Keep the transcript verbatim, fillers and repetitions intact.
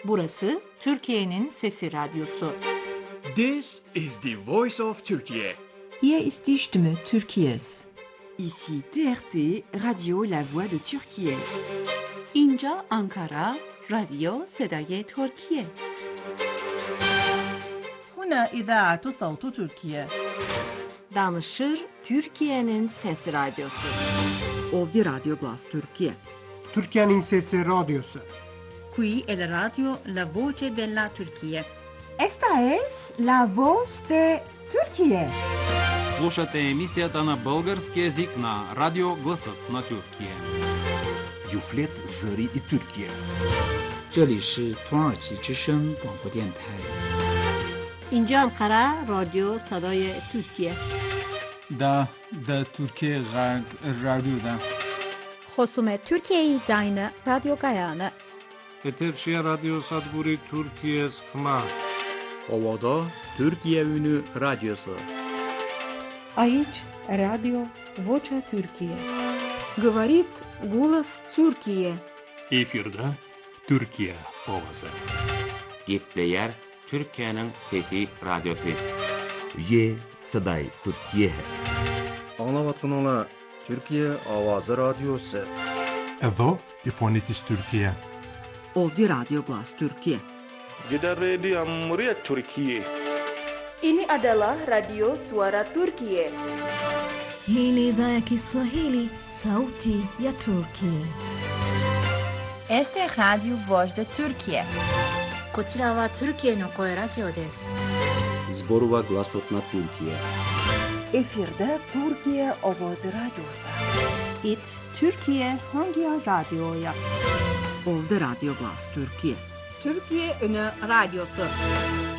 Burası Türkiye'nin Sesi Radyosu. This is the voice of Turkey. Hier ist die Stimme Türkiye's. Ici T R T, Radio La Voix de Türkiye. اینجا آنکارا، رادیو صدای ترکیه. هنا إذاعة صوت تركيا. Danışır Türkiye'nin Sesi Radyosu. Ovdje Radio Glas Türkiye. Türkiye'nin Sesi Radyosu. Qui è la radio La Voce della Turchia. Esta es la voz de Turquía. Слушате емисията на български език на Радио Гласът на Тюркия. Юфлет Зари и Türkiye. 这里是土耳其之声广播电台。 اینجا انقره رادیو صدای ترکیه. دا دا Türkiye Radyo'da. خصوم Türkiye'yi dayını Radyo Gayane. Eterşehir Radyo Sadburi Türkiye Sıkma. Ovada Türkiye Ünü Radyosu. Aici Radio Vocea Türkiye. Говорит голос Türkiye. Efirde Türkiye ovası. Gepleyer Türkiye'nin Fethi Radyosu. Ye Saday Türkiye. Anlavatkanlar Türkiye Avazı Radyosu. Evo İfonitis Türkiye. Ovdje Radio Glas Türkiye. Gidan Radio Muryat Türkiye. Ini adalah Radio Suara Turkiye. Hii ni idhaa ya Kiswahili, Sauti ya Turkiye. Este es Radio Voz de Turkiye. こちらはトルキエの声ラジオです。 Zborova Glasot na Türkiye. Efirde Türkiye Ovoz Radyosu. İt Türkiye hangi radyoya? Ovdje Radio Glas Türkiye. Türkiye Ünü Radyosu.